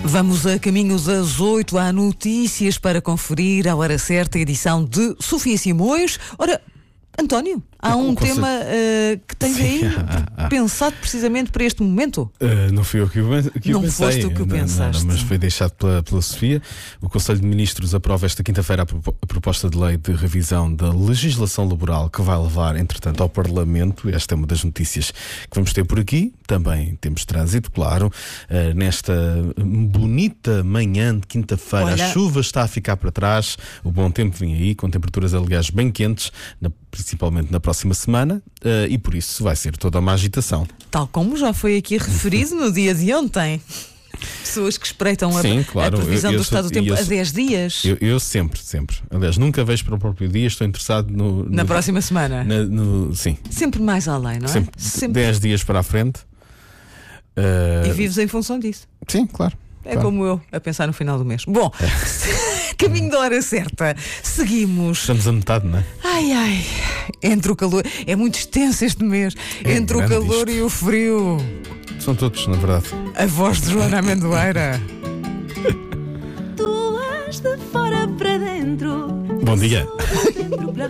Vamos a caminhos das 8, há notícias para conferir, à hora certa, edição de Sofia Simões. Ora, António, há um tema que tens aí pensado precisamente para este momento? Não fui eu que o pensei. Não foste tu que o pensaste. Não, mas foi deixado pela Sofia. O Conselho de Ministros aprova esta quinta-feira a proposta de lei de revisão da legislação laboral que vai levar, entretanto, ao Parlamento. Esta é uma das notícias que vamos ter por aqui. Também temos trânsito, claro. Nesta bonita manhã de quinta-feira, a chuva está a ficar para trás. O bom tempo vem aí, com temperaturas, aliás, bem quentes, principalmente na próxima semana, e por isso vai ser toda uma agitação. Tal como já foi aqui referido no dia de ontem. Pessoas que espreitam a previsão do estado do tempo há 10 dias. Eu sempre. Aliás, nunca vejo para o próprio dia, estou interessado na próxima semana. Sim. Sempre mais além, não é? Sempre 10 dias para a frente. E vives em função disso. Sim, claro. Como eu, a pensar no final do mês. Bom, caminho da hora certa. Seguimos. Estamos a metade, não é? Ai, entre o calor. É muito extenso este mês. Entre o calor e o frio. São todos, na verdade. A voz de Joana Amendoeira. Tu és de fora para dentro. Bom dia.